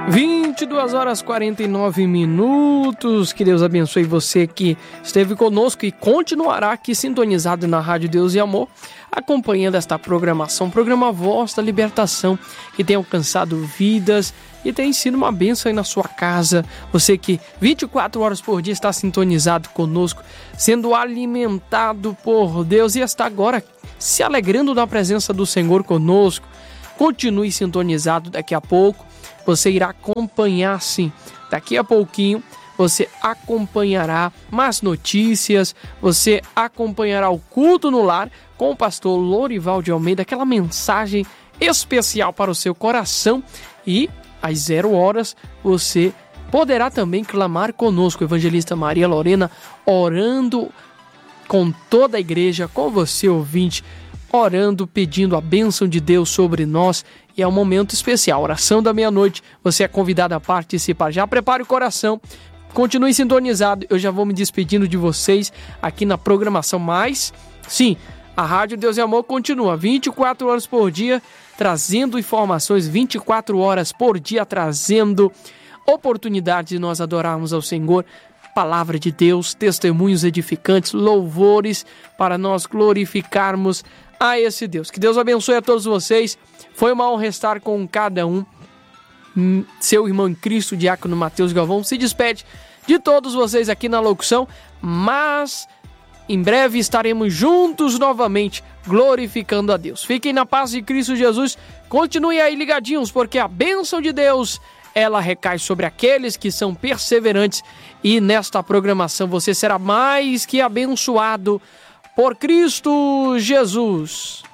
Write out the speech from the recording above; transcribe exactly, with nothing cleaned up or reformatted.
vinte e duas horas e quarenta e nove minutos. Que Deus abençoe você que esteve conosco e continuará aqui sintonizado na Rádio Deus e Amor, acompanhando esta programação, programa Voz da Libertação, que tem alcançado vidas e tem sido uma bênção aí na sua casa. Você que vinte e quatro horas por dia está sintonizado conosco, sendo alimentado por Deus e está agora se alegrando na presença do Senhor conosco. Continue sintonizado, daqui a pouco você irá acompanhar, sim, daqui a pouquinho você acompanhará mais notícias, você acompanhará o culto no lar com o pastor Lorival de Almeida, aquela mensagem especial para o seu coração, e às zero horas você poderá também clamar conosco, evangelista Maria Lorena, orando com toda a igreja, com você ouvinte, orando, pedindo a bênção de Deus sobre nós, e é um momento especial, oração da meia-noite, você é convidado a participar. Já prepare o coração, continue sintonizado, eu já vou me despedindo de vocês aqui na programação, mas sim, a Rádio Deus e Amor continua vinte e quatro horas por dia, trazendo informações, vinte e quatro horas por dia, trazendo oportunidade de nós adorarmos ao Senhor, palavra de Deus, testemunhos edificantes, louvores para nós glorificarmos a esse Deus. Que Deus abençoe a todos vocês. Foi uma honra estar com cada um. Seu irmão em Cristo, diácono Mateus Galvão, se despede de todos vocês aqui na locução, mas em breve estaremos juntos novamente, glorificando a Deus. Fiquem na paz de Cristo Jesus. Continuem aí ligadinhos, porque a bênção de Deus, ela recai sobre aqueles que são perseverantes, e nesta programação você será mais que abençoado por Cristo Jesus.